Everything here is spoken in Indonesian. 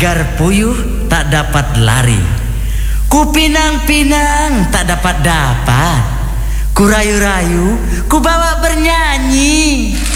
agar puyuh tak dapat lari. Ku pinang-pinang tak dapat. Ku rayu-rayu, ku bawa bernyanyi.